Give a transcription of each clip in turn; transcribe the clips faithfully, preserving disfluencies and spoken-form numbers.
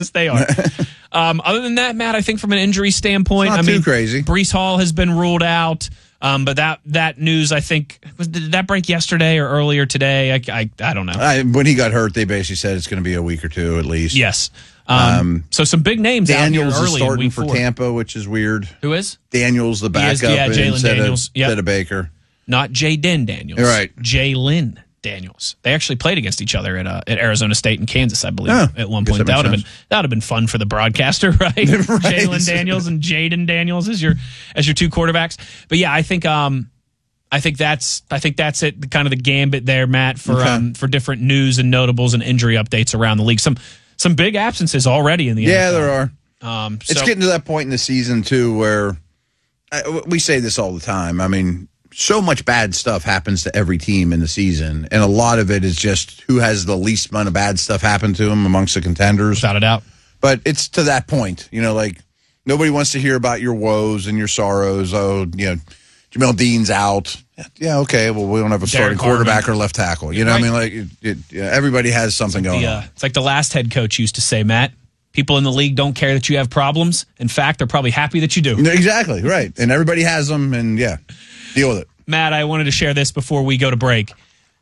they are. um, other than that, Matt, I think from an injury standpoint, it's not I too mean, crazy. Breece Hall has been ruled out. Um, but that that news, I think, was, did that break yesterday or earlier today? I, I, I don't know. I, when he got hurt, they basically said it's going to be a week or two at least. Yes. Um, um, so some big names Daniels out here early is starting in week for four. Tampa, which is weird. Who is? Daniels, the backup, is, yeah, Jalen instead, Daniels. of, Yep. instead of Baker. Not Jaden Daniels. You're right. Jalen Daniels. They actually played against each other at uh, at Arizona State and Kansas, I believe, yeah, at one point. That, that would have been that would have been fun for the broadcaster, right? right. Jalen Daniels and Jaden Daniels as your as your two quarterbacks. But yeah, I think um I think that's I think that's it. Kind of the gambit there, Matt, for okay. um for different news and notables and injury updates around the league. Some some big absences already in the yeah, N F L. there are. Um, it's so, getting to that point in the season too where I, we say this all the time. I mean, so much bad stuff happens to every team in the season, and a lot of it is just who has the least amount of bad stuff happen to them amongst the contenders. Without a doubt. But it's to that point, you know, like nobody wants to hear about your woes and your sorrows. Oh, you know, Jamel Dean's out. Yeah, okay. Well, we don't have a starting quarterback or left tackle. You know, right. what I mean, like it, it, yeah, everybody has something going the, uh, on. It's like the last head coach used to say, Matt. People in the league don't care that you have problems. In fact, they're probably happy that you do. Exactly, right. And everybody has them, and yeah, deal with it. Matt, I wanted to share this before we go to break.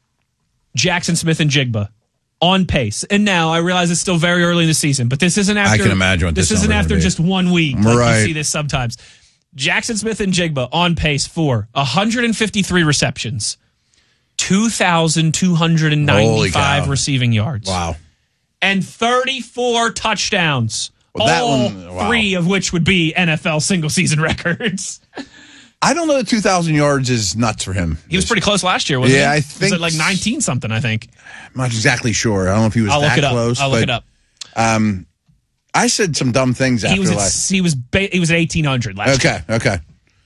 Jackson Smith and Jigba on pace. And now I realize it's still very early in the season, but this isn't after I can imagine what this, this isn't after be. just one week. Like right. you see this sometimes. Jackson Smith and Jigba on pace for one hundred fifty-three receptions, two thousand two hundred ninety-five receiving yards. Wow. And thirty-four touchdowns. Well, that all one, wow. three of which would be N F L single season records. I don't know that two thousand yards is nuts for him. He was pretty close last year, wasn't yeah, he? I think. Was it like nineteen something, I think? I'm not exactly sure. I don't know if he was I'll that look it up. close. I'll but, look it up. Um, I said some dumb things after he was at, last. He was ba- he was at eighteen hundred last okay, year. Okay, okay.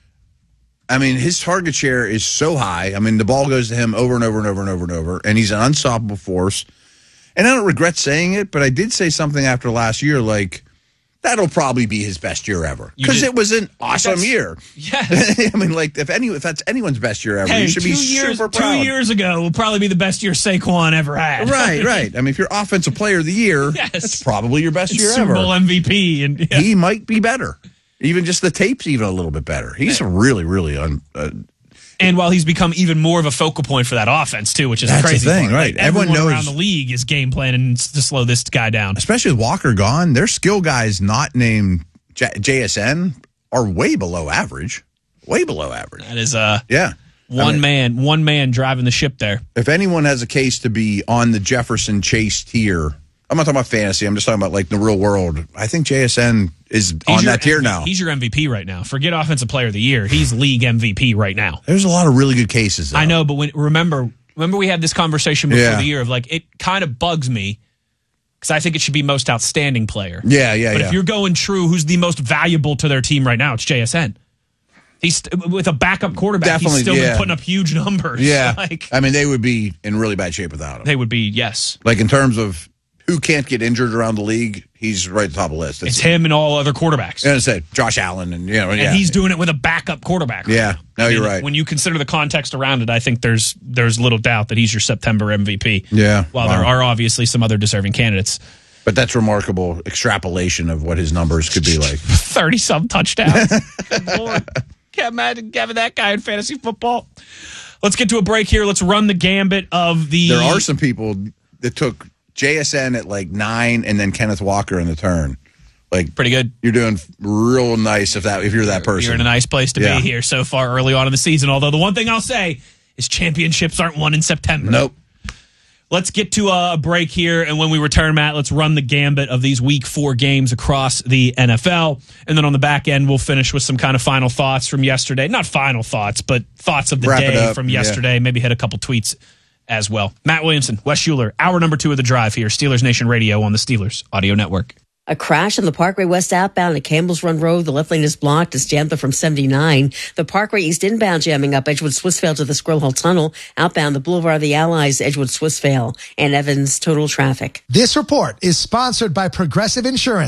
I mean, his target share is so high. I mean, the ball goes to him over and over and over and over and over, and he's an unstoppable force. And I don't regret saying it, but I did say something after last year, like, that'll probably be his best year ever. Because it was an awesome that's, year. Yes. I mean, like, if any, if that's anyone's best year ever, hey, you should be years, super proud. Two years ago will probably be the best year Saquon ever had. Right, right. I mean, if you're offensive player of the year, yes. that's probably your best it's year Super ever. Bowl M V P. And yeah. He might be better. Even just the tape's even a little bit better. He's yeah. really, really un, uh, and while he's become even more of a focal point for that offense, too, which is That's a crazy the thing, part. right? Like, everyone, everyone knows around the league is game planning to slow this guy down. Especially with Walker gone, their skill guys not named J- JSN are way below average. Way below average. That is uh yeah. one I mean, man, one man driving the ship there. If anyone has a case to be on the Jefferson Chase tier, I'm not talking about fantasy, I'm just talking about like the real world. I think J S N is he's on that tier M V P, now. He's your M V P right now. Forget Offensive Player of the Year. He's league M V P right now. There's a lot of really good cases, though. I know, but when remember, remember we had this conversation before yeah. the year of like, it kind of bugs me because I think it should be most outstanding player. Yeah, yeah, But yeah. if you're going true, who's the most valuable to their team right now? It's J S N. He's with a backup quarterback. Definitely, he's still yeah. been putting up huge numbers. Yeah. Like, I mean, they would be in really bad shape without him. They would be, yes. Like in terms of who can't get injured around the league, he's right at the top of the list. It's, it's him and all other quarterbacks. And I said Josh Allen, and you know, and yeah. he's doing it with a backup quarterback. Right yeah, now. no, I mean, you're right. When you consider the context around it, I think there's there's little doubt that he's your September M V P. Yeah. While wow. there are obviously some other deserving candidates. But that's remarkable extrapolation of what his numbers could be like. thirty-some touchdowns. Good Lord. Can't imagine having that guy in fantasy football. Let's get to a break here. Let's run the gambit of the... There are some people that took J S N at like nine and then Kenneth Walker in the turn. Like pretty good. You're doing real nice if that if you're that person. You're in a nice place to yeah. be here so far early on in the season. Although the one thing I'll say is championships aren't won in September. Nope. Let's get to a break here, and when we return, Matt, let's run the gambit of these week four games across the N F L. And then on the back end, we'll finish with some kind of final thoughts from yesterday. Not final thoughts, but thoughts of the Wrap day from yesterday. Yeah. Maybe hit a couple tweets as well. Matt Williamson, Wes Schuler, hour number two of the drive here, Steelers Nation Radio on the Steelers Audio Network. A crash on the Parkway West outbound at Campbell's Run Road. The left lane is blocked. It's jammed up from seventy-nine. The Parkway East inbound jamming up Edgewood Swissvale to the Squirrel Hill Tunnel. Outbound the Boulevard of the Allies, Edgewood Swissvale, and Evans total traffic. This report is sponsored by Progressive Insurance.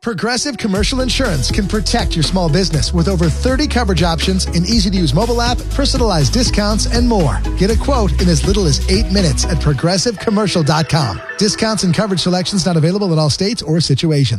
Progressive Commercial Insurance can protect your small business with over thirty coverage options, an easy-to-use mobile app, personalized discounts, and more. Get a quote in as little as eight minutes at progressive commercial dot com. Discounts and coverage selections not available in all states or situations.